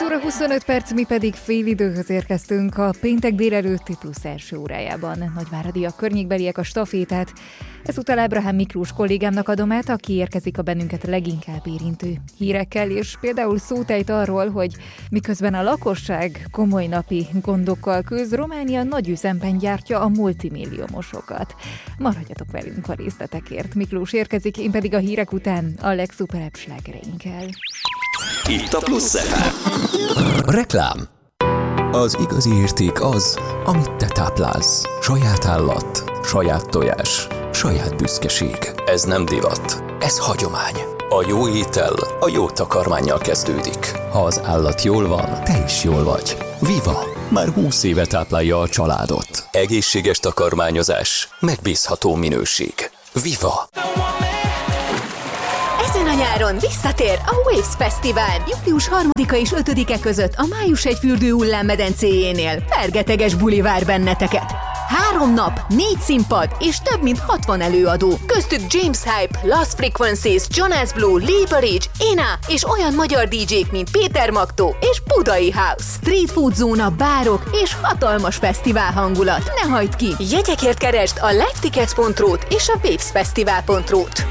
óra 25 perc, mi pedig félidőhöz érkeztünk a péntek délelőtti plusz első órájában. Nagyváradiak környékbeliek a stafétát. Ezúttal Ábrahám Miklós kollégámnak adom át, aki érkezik a bennünket leginkább érintő hírekkel, és például szót ejt arról, hogy miközben a lakosság komoly napi gondokkal küzd, Románia nagy üzemben gyártja a multimilliómosokat. Maradjatok velünk a részletekért. Miklós érkezik, én pedig a hírek után a legszuperebb slágereinkkel. Itt a Plusz FM. Reklám. Az igazi érték az, amit te táplálsz. Saját állat, saját tojás, saját büszkeség. Ez nem divat, ez hagyomány. A jó étel a jó takarmánnyal kezdődik. Ha az állat jól van, te is jól vagy. Viva! Már 20 éve táplálja a családot. Egészséges takarmányozás, megbízható minőség. Viva! Ezen a nyáron visszatér a Waves Fesztivál. Július 3-a és 5-e között a Május egy fürdő hullámmedencéjénél. Fergeteges buli vár benneteket. 3 nap, 4 színpad és több mint 60 előadó. Köztük James Hype, Lost Frequencies, Jonas Blue, Lee Barrage, Ena és olyan magyar DJ-k, mint Péter Magtó és Budai House. Street food zóna, bárok és hatalmas fesztivál hangulat. Ne hagyd ki! Jegyekért keresd a livetickets.ru-t és a wavesfestival.ru-t.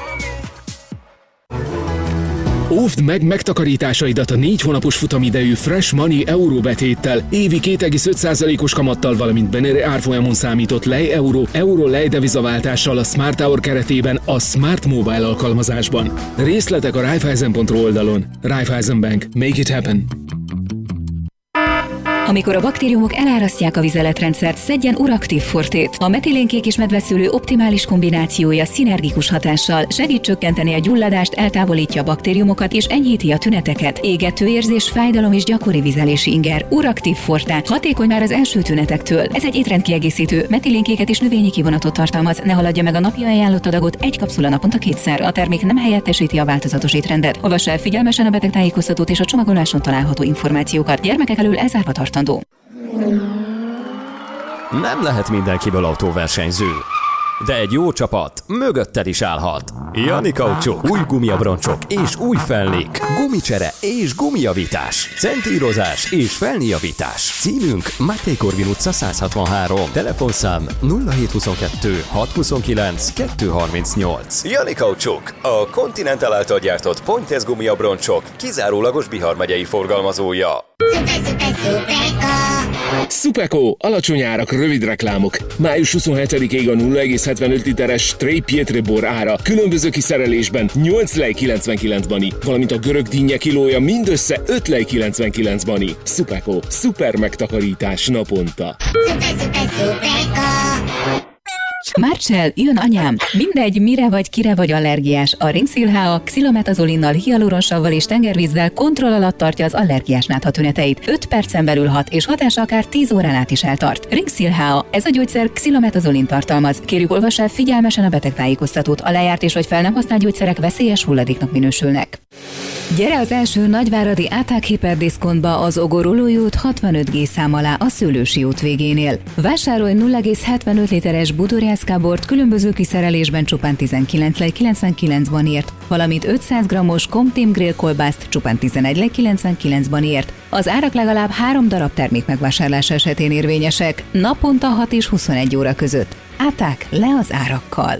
Óvd meg megtakarításaidat a 4 hónapos futamidejű Fresh Money euróbetéttel, évi 2,5%-os kamattal, valamint Beneri árfolyamon számított lej-euró lej-devizaváltással a Smart Hour keretében a Smart Mobile alkalmazásban. Részletek a Raiffeisen.ru oldalon. Raiffeisen Bank. Make it happen! Amikor a baktériumok elárasztják a vizeletrendszert, szedjen Uraktív Fortét. A metilénkék és medveszőlő optimális kombinációja szinergikus hatással segít csökkenteni a gyulladást, eltávolítja a baktériumokat és enyhíti a tüneteket. Égető érzés, fájdalom és gyakori vizelési inger. Uraktív Forte. Hatékony már az első tünetektől. Ez egy étrendkiegészítő, metilénkéket és növényi kivonatot tartalmaz. Ne haladja meg a napi ajánlott adagot, 1 kapszula naponta 2-szer. A termék nem helyettesíti a változatos étrendet. Olvassa el figyelmesen a betegtájékoztatót és a csomagoláson található információkat. Gyermekek elől elzárva tartandó. Nem lehet mindenkiből autóversenyző, de egy jó csapat mögötted is állhat. Jani Kaucsuk, új gumiabroncsok és új felnék, gumicsere és gumijavítás, centírozás és felnéjavítás. Címünk Máté Korvin utca 163, telefonszám 0722 629 238. Jani Kaucsuk, a Continental által gyártott Pointez gumiabroncsok kizárólagos Bihar megyei forgalmazója. Supeko, alacsony árak, rövid reklámok. Május 27-ig a 0,75 literes Stray Pietre bor ára különböző kiszerelésben 8 lej 99 bani, valamint a görög dinnye kilója mindössze 5 lej 99 bani. Supeko, szuper megtakarítás naponta. Marcell, jön anyám! Mindegy, mire vagy, kire vagy allergiás. A Rinxil HA xilometazolinal, hialuronsavval és tengervízzel kontroll alatt tartja az allergiás nátha tüneteit. 5 percen belül hat, és hatása akár 10 órán át is eltart. Rinxil HA, ez a gyógyszer xilometazolin tartalmaz. Kérjük, olvass el figyelmesen a betegtájékoztatót. A lejárt és vagy fel nem használt gyógyszerek veszélyes hulladéknak minősülnek. Gyere az első nagyváradi Áták hiperdiszkontba az Ogorolói út 65G szám alá a Szőlősi út végénél. Vásárolj 0,75 literes budorjászkábort különböző kiszerelésben csupán 19 lej 99 banért, valamint 500 g-os Comtim Grill kolbászt csupán 11 lej 99 banért. Az árak legalább 3 darab termék megvásárlása esetén érvényesek, naponta 6 és 21 óra között. Áták, le az árakkal!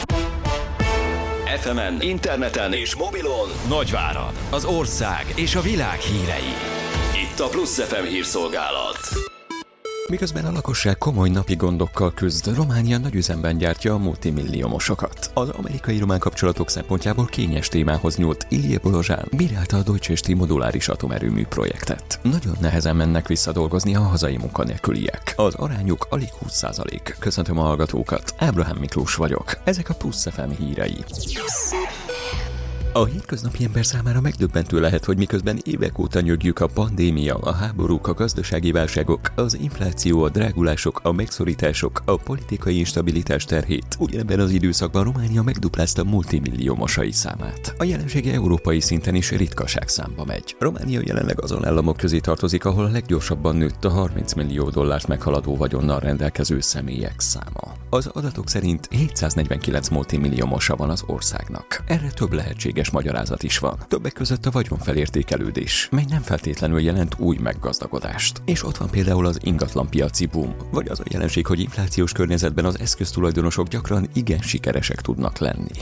FM-en, interneten és mobilon Nagyvárad, az ország és a világ hírei. Itt a Plusz FM hírszolgálat. Miközben a lakosság komoly napi gondokkal küzd, Románia nagy üzemben gyártja a multimilliómosokat. Az amerikai-román kapcsolatok szempontjából kényes témához nyúlt Ilje Bolozsán bírálta a Deutsche Steel moduláris atomerőmű projektet. Nagyon nehezen mennek visszadolgozni a hazai munkanélküliek. Az arányuk alig 20%. Köszöntöm a hallgatókat, Ábrahám Miklós vagyok. Ezek a Plusz FM hírei. A hétköznapi ember számára megdöbbentő lehet, hogy miközben évek óta nyögjük a pandémia, a háborúk, a gazdasági válságok, az infláció, a drágulások, a megszorítások, a politikai instabilitás terhét, ugyanebben az időszakban Románia megduplázta multimilliómosai számát. A jelensége európai szinten is ritkaság számba megy. Románia jelenleg azon államok közé tartozik, ahol a leggyorsabban nőtt a 30 millió dollárt meghaladó vagyonnal rendelkező személyek száma. Az adatok szerint 749 multimilliómosa van az országnak. Erre több lehetséges egészséges magyarázat is van. Többek között a vagyonfelértékelődés, mely nem feltétlenül jelent új meggazdagodást. És ott van például az ingatlanpiaci boom, vagy az a jelenség, hogy inflációs környezetben az eszköztulajdonosok gyakran igen sikeresek tudnak lenni.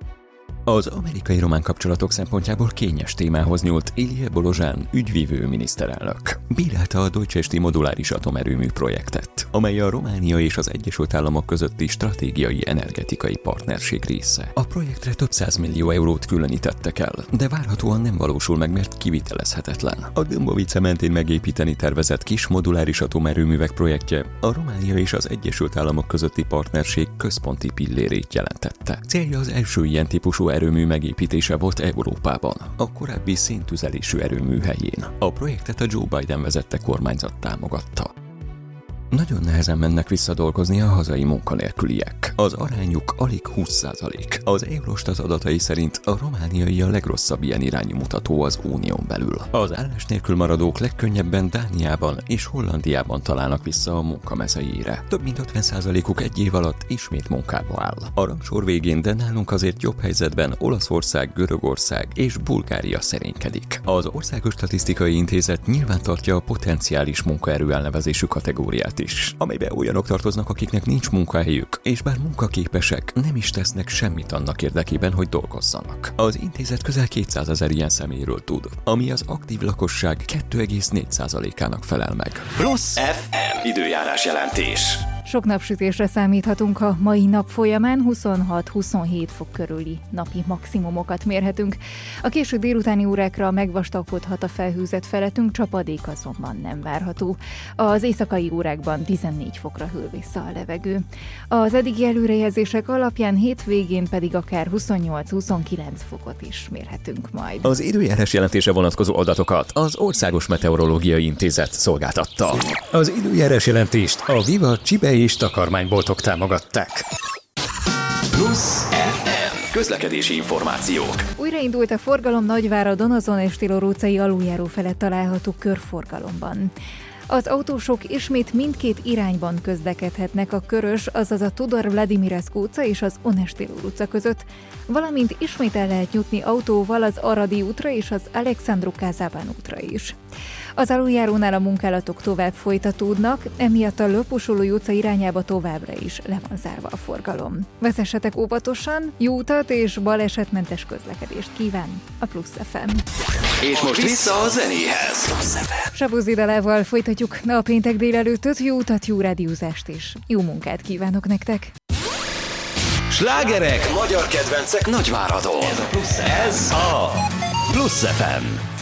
Az amerikai-román kapcsolatok szempontjából kényes témához nyúlt Ilije Bolozsán ügyvívő miniszterelnök. Bírálta a Deutsche Steel moduláris atomerőmű projektet, amely a Románia és az Egyesült Államok közötti stratégiai energetikai partnerség része. A projektre több 100 millió eurót különítettek el, de várhatóan nem valósul meg, mert kivitelezhetetlen. A Dümbovice mentén megépíteni tervezett kis moduláris atomerőművek projektje a Románia és az Egyesült Államok közötti partnerség központi pillérét jelentette. Célja az első ilyen típusú erőmű megépítése volt Európában, a korábbi széntüzelésű erőmű helyén. A projektet a Joe Biden vezette kormányzat támogatta. Nagyon nehezen mennek visszadolgozni a hazai munkanélküliek. Az arányuk alig 20%. Az Eurostat adatai szerint a romániai a legrosszabb ilyen irányú mutató az unión belül. Az állás nélkül maradók legkönnyebben Dániában és Hollandiában találnak vissza a munkamezejére. Több mint 50%-uk egy év alatt ismét munkába áll. A rangsor végén, de nálunk azért jobb helyzetben Olaszország, Görögország és Bulgária szerénykedik. Az Országos Statisztikai Intézet nyilván tartja a potenciális munkaerő elnevezésű kategóriát is, amelybe olyanok tartoznak, akiknek nincs munkahelyük, és bár munkaképesek, nem is tesznek semmit annak érdekében, hogy dolgozzanak. Az intézet közel 200 000 ilyen személyről tud, ami az aktív lakosság 2,4%-ának felel meg. Plusz FM időjárás jelentés. Sok napsütésre számíthatunk a mai nap folyamán, 26-27 fok körüli napi maximumokat mérhetünk. A késő délutáni órákra megvastagodhat a felhőzet felettünk, csapadék azonban nem várható. Az éjszakai órákban 14 fokra hűl vissza a levegő. Az eddigi előrejelzések alapján hétvégén pedig akár 28-29 fokot is mérhetünk majd. Az időjárás jelentése vonatkozó adatokat az Országos Meteorológiai Intézet szolgáltatta. Az időjárás jelentést a Viva Csibe és takarmányboltok támogatták. Plusz FM. Közlekedési információk. Újraindult a forgalom Nagyváradon, a Zona és Tillor utcai aluljáró felett található körforgalomban. Az ismét mindkét irányban közlekedhetnek a Körös, azaz a Tudor Vladimirescu utca és az Onestilor utca között, valamint ismét el lehet jutni autóval az Aradi útra és az Alexandru Kázában útra is. Az aluljárónál a munkálatok tovább folytatódnak, emiatt a Löpusolói utca irányába továbbra is le van zárva a forgalom. Vezessetek óvatosan, jó utat és balesetmentes közlekedést kíván a Plusz FM. És most vissza a zenéhez. Sabuzi dalával folytatjuk a péntek délelőttöt, jó utat, jó rádiózást és jó munkát kívánok nektek! Slágerek, magyar kedvencek Nagyváradon. Ez a Plusz FM.